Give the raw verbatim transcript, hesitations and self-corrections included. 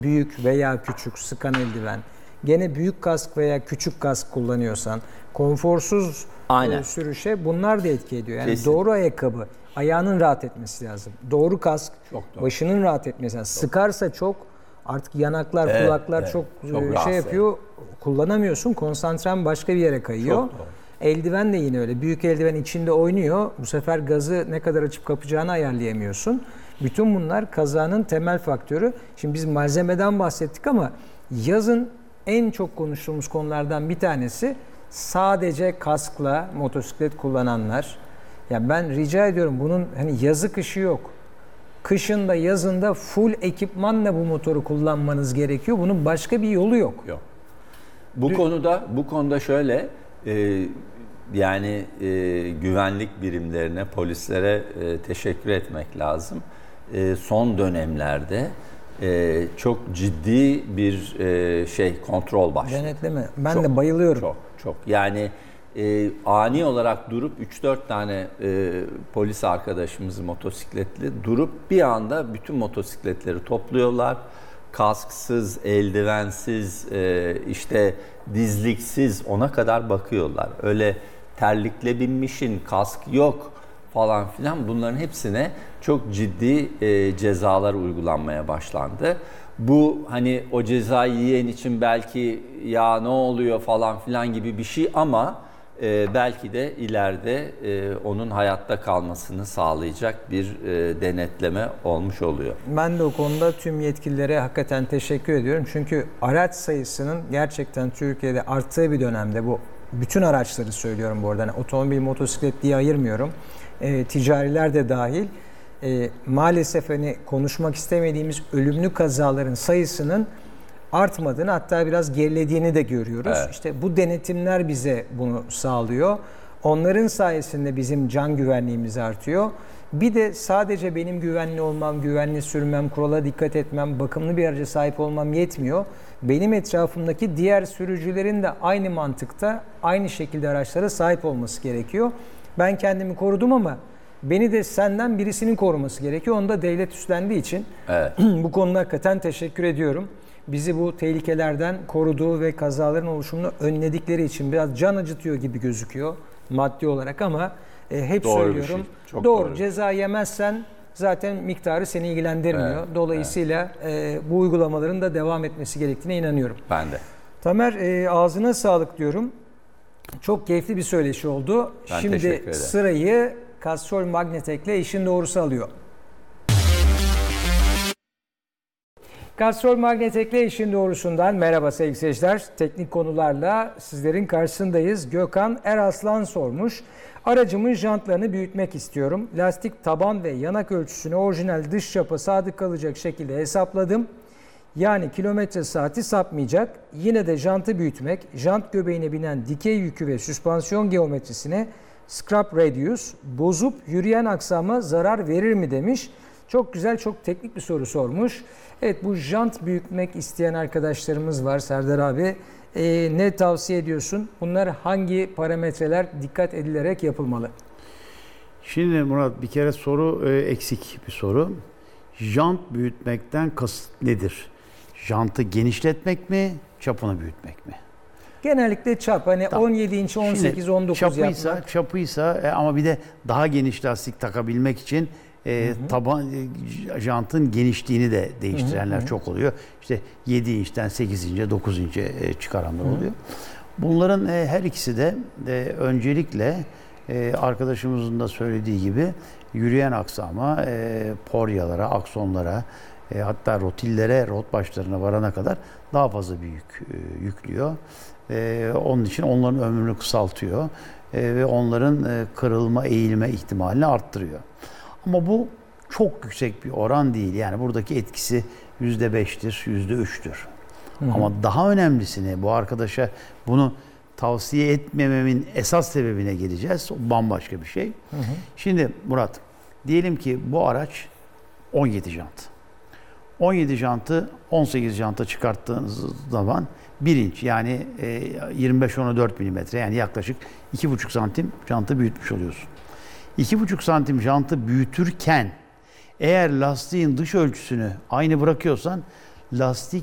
büyük veya küçük sıkan eldiven, gene büyük kask veya küçük kask kullanıyorsan, konforsuz e, sürüşe bunlar da etki ediyor. Yani Kesin. Doğru ayakkabı, ayağının rahat etmesi lazım. Doğru kask, doğru. Başının rahat etmesi lazım. Çok. Sıkarsa çok artık yanaklar, evet, kulaklar evet. çok, çok şey yapıyor. Kullanamıyorsun. Konsantren başka bir yere kayıyor. Çok doğru. Eldiven de yine öyle. Büyük eldiven içinde oynuyor. Bu sefer gazı ne kadar açıp kapacağını ayarlayamıyorsun. Bütün bunlar kazanın temel faktörü. Şimdi biz malzemeden bahsettik ama yazın en çok konuştuğumuz konulardan bir tanesi sadece kaskla motosiklet kullananlar. Ya ben rica ediyorum bunun hani yazı kışı yok. Kışın da yazın da full ekipmanla bu motoru kullanmanız gerekiyor. Bunun başka bir yolu yok. Yok. Bu Dün... konuda bu konuda şöyle e, yani e, güvenlik birimlerine, polislere e, teşekkür etmek lazım. E, son dönemlerde e, çok ciddi bir e, şey kontrol başladı. Denetleme. Ben çok, de bayılıyorum. Çok çok. Yani e, ani olarak durup üç dört tane e, polis arkadaşımız motosikletli durup bir anda bütün motosikletleri topluyorlar. Kasksız, eldivensiz, e, işte dizliksiz ona kadar bakıyorlar. Öyle terlikle binmişin, kask yok falan filan, bunların hepsine çok ciddi e, cezalar uygulanmaya başlandı. Bu hani o cezayı yiyen için belki ya ne oluyor falan filan gibi bir şey ama e, belki de ileride e, onun hayatta kalmasını sağlayacak bir e, denetleme olmuş oluyor. Ben de o konuda tüm yetkililere hakikaten teşekkür ediyorum. Çünkü araç sayısının gerçekten Türkiye'de arttığı bir dönemde, bu bütün araçları söylüyorum bu arada, yani otomobil, motosiklet diye ayırmıyorum. E, ticariler de dahil. E, maalesef hani konuşmak istemediğimiz ölümlü kazaların sayısının artmadığını, hatta biraz gerilediğini de görüyoruz. Evet. İşte bu denetimler bize bunu sağlıyor. Onların sayesinde bizim can güvenliğimiz artıyor. Bir de sadece benim güvenli olmam, güvenli sürmem, kurala dikkat etmem, bakımlı bir araca sahip olmam yetmiyor. Benim etrafımdaki diğer sürücülerin de aynı mantıkta, aynı şekilde araçlara sahip olması gerekiyor. Ben kendimi korudum ama beni de senden birisinin koruması gerekiyor. Onu da devlet üstlendiği için evet. Bu konuda hakikaten teşekkür ediyorum. Bizi bu tehlikelerden koruduğu ve kazaların oluşumunu önledikleri için biraz can acıtıyor gibi gözüküyor maddi olarak ama e, hep doğru söylüyorum. Şey. Doğru. doğru. Ceza yemezsen zaten miktarı seni ilgilendirmiyor. Evet. Dolayısıyla evet. E, bu uygulamaların da devam etmesi gerektiğine inanıyorum. Ben de. Tamer, e, ağzına sağlık diyorum. Çok keyifli bir söyleşi oldu. Ben Şimdi sırayı Castrol Magnetek'le işin doğrusu alıyor. Castrol Magnetek'le işin doğrusundan merhaba sevgili seyirciler. Teknik konularla sizlerin karşısındayız. Gökhan Eraslan sormuş. Aracımın jantlarını büyütmek istiyorum. Lastik taban ve yanak ölçüsünü orijinal dış çapa sadık kalacak şekilde hesapladım. Yani kilometre saati sapmayacak. Yine de jantı büyütmek, jant göbeğine binen dikey yükü ve süspansiyon geometrisine scrap radius bozup yürüyen aksama zarar verir mi demiş. Çok güzel, çok teknik bir soru sormuş. Evet, bu jant büyütmek isteyen arkadaşlarımız var. Serdar abi, e, ne tavsiye ediyorsun? Bunlar hangi parametreler dikkat edilerek yapılmalı? Şimdi Murat, bir kere soru e, eksik bir soru. Jant büyütmekten kasıt nedir? Jantı genişletmek mi, çapını büyütmek mi? Genellikle çap, hani tamam. on yedi inç, on sekiz, on dokuz çapıysa, yapmak. Çapıysa e, ama bir de daha geniş lastik takabilmek için e, hı hı. taban e, jantın genişliğini de değiştirenler hı hı. çok oluyor. İşte yedi inçten sekiz ince, dokuz ince e, çıkaranlar hı hı. oluyor. Bunların e, her ikisi de e, öncelikle e, arkadaşımızın da söylediği gibi yürüyen aksama, e, poryalara, aksonlara, e, hatta rotillere, rot başlarına varana kadar daha fazla bir yük e, yüklüyor. E, onun için onların ömrünü kısaltıyor e, ve onların e, kırılma, eğilme ihtimalini arttırıyor. Ama bu çok yüksek bir oran değil. Yani buradaki etkisi yüzde beştir, yüzde üçtür. Ama daha önemlisini, bu arkadaşa bunu tavsiye etmememin esas sebebine geleceğiz. O bambaşka bir şey. Hı hı. Şimdi Murat, diyelim ki bu araç on yedi jant. on yedi jantı on sekiz janta çıkarttığınız zaman bir inç, yani yirmi beş ona dört milimetre, yani yaklaşık iki buçuk santim jantı büyütmüş oluyorsun. iki buçuk santim jantı büyütürken eğer lastiğin dış ölçüsünü aynı bırakıyorsan lastik